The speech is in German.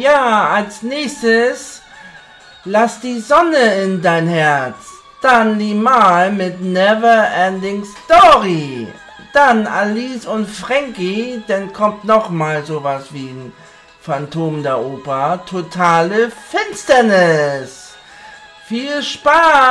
Ja, als nächstes Lass die Sonne in dein Herz. Dann Limal mit Never Ending Story. Dann Alice und Frankie, dann kommt nochmal sowas wie ein Phantom der Oper. Totale Finsternis. Viel Spaß!